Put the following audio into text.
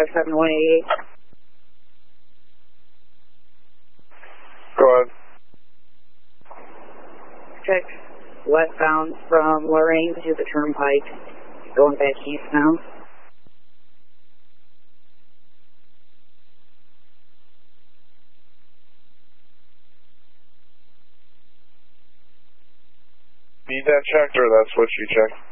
57188. Go ahead. Check westbound from Lorraine to the Turnpike, going back eastbound. Need that checked, or that's what you checked?